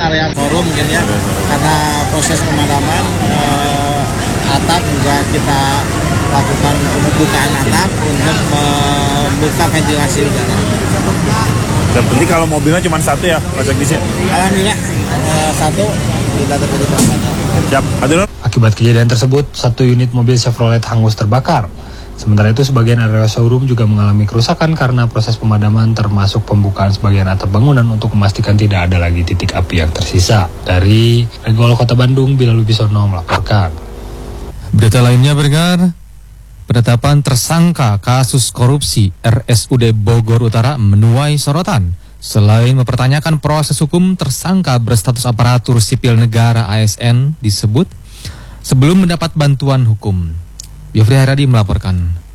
area forum mungkin ya, karena proses pemadaman atap juga kita lakukan pembukaan atap untuk membuka ventilasi udara. Dan penting kalau mobilnya cuma satu ya, Pak Sekdis? Alhamdulillah satu tidak terjadi apa-apa. Siap. Aduh. Akibat kejadian tersebut, satu unit mobil Chevrolet hangus terbakar. Sementara itu, sebagian area showroom juga mengalami kerusakan karena proses pemadaman termasuk pembukaan sebagian atap bangunan untuk memastikan tidak ada lagi titik api yang tersisa. Dari Regol Kota Bandung, Bilal Wibisono melaporkan. Berita lainnya bergar, penetapan tersangka kasus korupsi RSUD Bogor Utara menuai sorotan. Selain mempertanyakan proses hukum, tersangka berstatus aparatur sipil negara ASN disebut sebelum mendapat bantuan hukum. Yofri Haryadi melaporkan.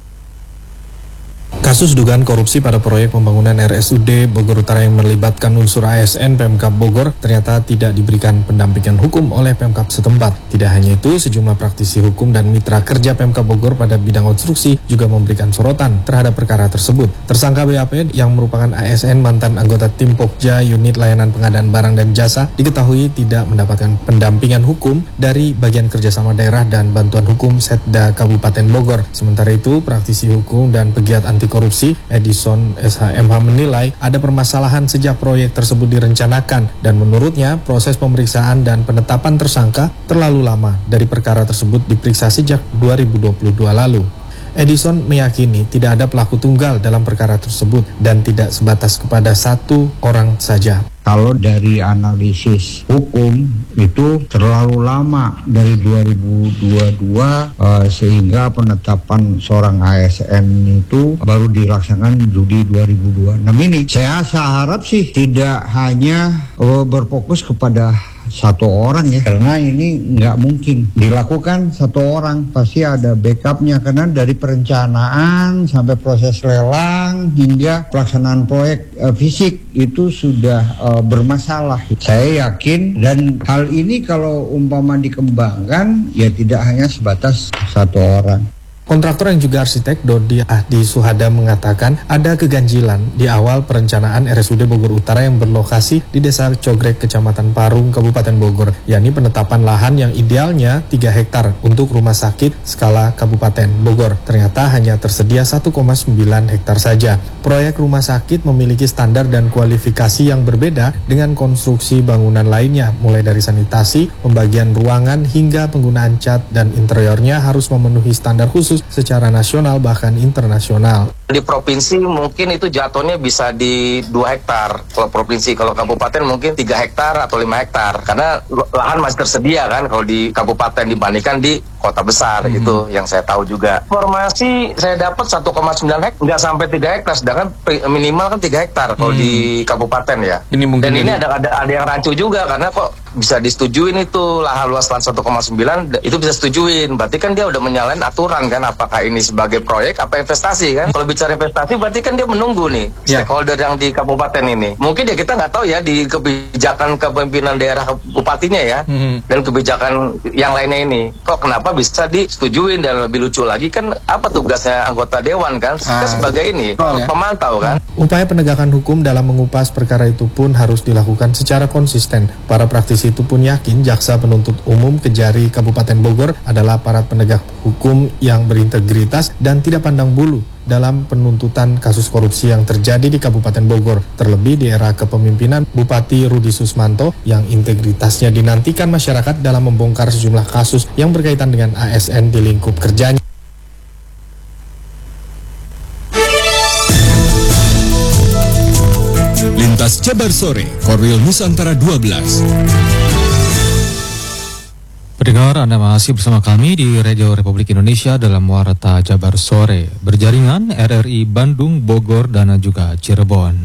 Kasus dugaan korupsi pada proyek pembangunan RSUD Bogor Utara yang melibatkan unsur ASN Pemkab Bogor ternyata tidak diberikan pendampingan hukum oleh Pemkab setempat. Tidak hanya itu, sejumlah praktisi hukum dan mitra kerja Pemkab Bogor pada bidang konstruksi juga memberikan sorotan terhadap perkara tersebut. Tersangka BAP yang merupakan ASN mantan anggota tim Pokja Unit Layanan Pengadaan Barang dan Jasa diketahui tidak mendapatkan pendampingan hukum dari Bagian Kerjasama Daerah dan Bantuan Hukum Setda Kabupaten Bogor. Sementara itu, praktisi hukum dan pegiat anti korupsi Edison SHMH menilai ada permasalahan sejak proyek tersebut direncanakan dan menurutnya proses pemeriksaan dan penetapan tersangka terlalu lama dari perkara tersebut diperiksa sejak 2022 lalu. Edison meyakini tidak ada pelaku tunggal dalam perkara tersebut dan tidak sebatas kepada satu orang saja. Kalau dari analisis hukum itu terlalu lama dari 2022 sehingga penetapan seorang ASN itu baru dilaksanakan Juli 2026 ini. Saya harap sih tidak hanya berfokus kepada satu orang ya, karena ini nggak mungkin dilakukan satu orang, pasti ada backupnya karena dari perencanaan sampai proses lelang hingga pelaksanaan proyek fisik itu sudah bermasalah. Saya yakin dan hal ini kalau umpama dikembangkan ya tidak hanya sebatas satu orang. Kontraktor yang juga arsitek Dodi Ahdi Suhada mengatakan ada keganjilan di awal perencanaan RSUD Bogor Utara yang berlokasi di Desa Cogrek, Kecamatan Parung, Kabupaten Bogor, yakni penetapan lahan yang idealnya 3 hektar untuk rumah sakit skala Kabupaten Bogor. Ternyata hanya tersedia 1,9 hektar saja. Proyek rumah sakit memiliki standar dan kualifikasi yang berbeda dengan konstruksi bangunan lainnya, mulai dari sanitasi, pembagian ruangan, hingga penggunaan cat dan interiornya harus memenuhi standar khusus secara nasional bahkan internasional. Di provinsi mungkin itu jatuhnya bisa di 2 hektar. Kalau provinsi, kalau kabupaten mungkin 3 hektar atau 5 hektar. Karena lahan masih tersedia kan kalau di kabupaten dibandingkan di kota besar. Itu yang saya tahu juga. Informasi saya dapat 1,9 hektar, nggak sampai 3 hektar, sedangkan minimal kan 3 hektar kalau di kabupaten ya. Dan ini ada yang rancu juga karena kok bisa disetujuin itu lahan luas 1,9 itu bisa setujuin. Berarti kan dia udah menyalahin aturan kan, apakah ini sebagai proyek apa investasi kan. Kalau bicara investasi berarti kan dia menunggu nih stakeholder yang di kabupaten ini. Mungkin ya kita nggak tahu ya di kebijakan kepemimpinan daerah bupatinya ya dan kebijakan yang lainnya ini. Kok kenapa bisa disetujuin, dan lebih lucu lagi kan apa tugasnya anggota dewan kan? Kita sebagai ini pemantau kan. Upaya penegakan hukum dalam mengupas perkara itu pun harus dilakukan secara konsisten. Para praktisi itu pun yakin jaksa penuntut umum Kejari Kabupaten Bogor adalah aparat penegak hukum yang berintegritas dan tidak pandang bulu dalam penuntutan kasus korupsi yang terjadi di Kabupaten Bogor, terlebih di era kepemimpinan Bupati Rudi Susmanto yang integritasnya dinantikan masyarakat dalam membongkar sejumlah kasus yang berkaitan dengan ASN di lingkup kerjanya. Lintas Jabar Sore, Korwil Nusantara 12. Pendengar, Anda masih bersama kami di Radio Republik Indonesia dalam Warta Jabar Sore, berjaringan RRI Bandung, Bogor, dan juga Cirebon.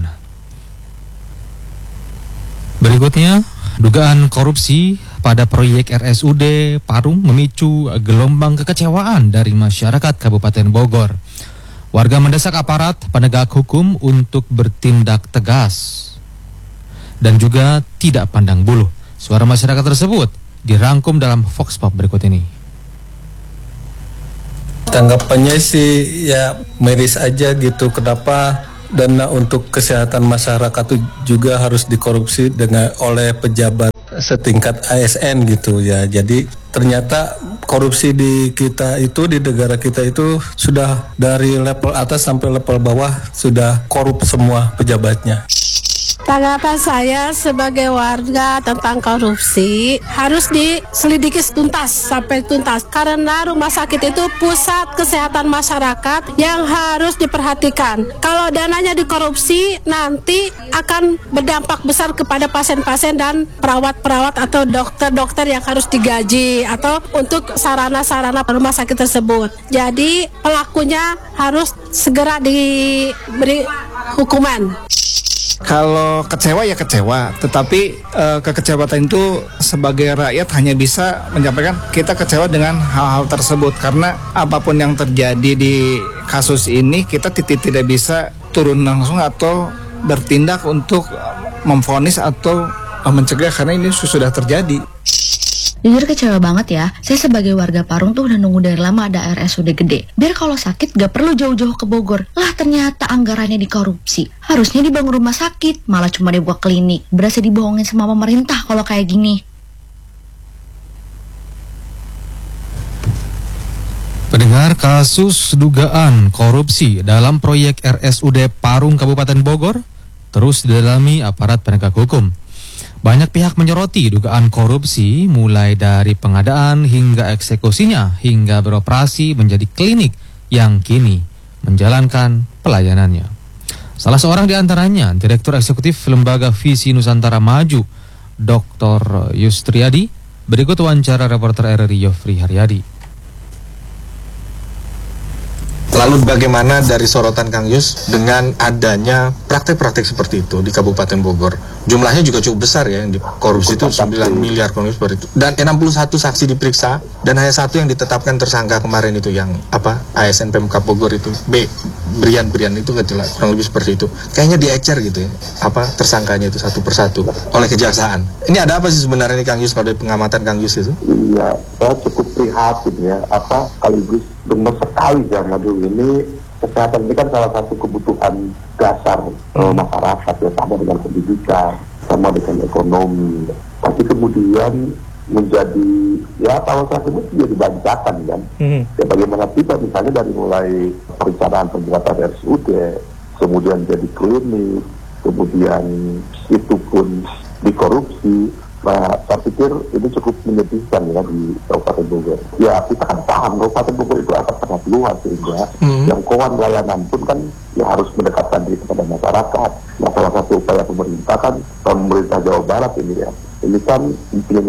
Berikutnya, dugaan korupsi pada proyek RSUD Parung memicu gelombang kekecewaan dari masyarakat Kabupaten Bogor. Warga mendesak aparat penegak hukum untuk bertindak tegas dan juga tidak pandang bulu. Suara masyarakat tersebut dirangkum dalam Vox Pop berikut ini. Tanggapannya sih ya miris aja gitu. Kenapa dana untuk kesehatan masyarakat itu juga harus dikorupsi oleh pejabat setingkat ASN gitu ya. Jadi ternyata korupsi di kita itu, di negara kita itu sudah dari level atas sampai level bawah sudah korup semua pejabatnya. Tanggapan saya sebagai warga tentang korupsi harus diselidiki tuntas sampai tuntas, karena rumah sakit itu pusat kesehatan masyarakat yang harus diperhatikan. Kalau dananya dikorupsi nanti akan berdampak besar kepada pasien-pasien dan perawat-perawat atau dokter-dokter yang harus digaji atau untuk sarana-sarana rumah sakit tersebut. Jadi pelakunya harus segera diberi hukuman. Kalau kecewa ya kecewa, tetapi kekecewaan itu sebagai rakyat hanya bisa menyampaikan kita kecewa dengan hal-hal tersebut, karena apapun yang terjadi di kasus ini kita tidak bisa turun langsung atau bertindak untuk memvonis atau mencegah, karena ini sudah terjadi. Jujur kecewa banget ya, saya sebagai warga Parung tuh udah nunggu dari lama ada RSUD gede. Biar kalau sakit gak perlu jauh-jauh ke Bogor. Lah ternyata anggarannya dikorupsi. Harusnya dibangun rumah sakit, malah cuma dibuat klinik. Berasa dibohongin sama pemerintah kalau kayak gini. Pendengar, kasus dugaan korupsi dalam proyek RSUD Parung Kabupaten Bogor terus didalami aparat penegak hukum. Banyak pihak menyoroti dugaan korupsi mulai dari pengadaan hingga eksekusinya hingga beroperasi menjadi klinik yang kini menjalankan pelayanannya. Salah seorang di antaranya Direktur Eksekutif Lembaga Visi Nusantara Maju, Dr. Yustriadi. Berikut wawancara reporter RRI Yofri Haryadi. Lalu bagaimana dari sorotan Kang Yus dengan adanya praktek-praktek seperti itu di Kabupaten Bogor? Jumlahnya juga cukup besar ya, yang dikorupsi itu 9 miliar seperti itu. Dan 61 saksi diperiksa dan hanya satu yang ditetapkan tersangka kemarin itu yang ASN Pemkab Bogor itu Brian itu kecil, kurang lebih seperti itu. Kayaknya diecer gitu ya, tersangkanya itu satu persatu oleh kejaksaan. Ini ada apa sih sebenarnya nih Kang Yus, kalau dari pengamatan Kang Yus itu? Iya, saya cukup prihatin ya, sekaligus benar sekali zaman dulu ini kesehatan ini kan salah satu kebutuhan dasar masyarakat ya, sama dengan pendidikan, sama dengan ekonomi. Tapi kemudian menjadi kalau saya sebut jadi bancakan kan. Ya bagaimana kita misalnya dari mulai perencanaan pembuatan RSUD, kemudian jadi klinik, kemudian itu pun dikorupsi. Nah, saya pikir ini cukup menyedihkan ya di Kabupaten Bogor. Ya, kita kan paham Kabupaten Bogor itu akan sangat luas sehingga jangkauan layanan pun kan ya harus mendekatkan diri kepada masyarakat. Nah, salah satu upaya pemerintah kan, pemerintah Jawa Barat ini ya, ini kan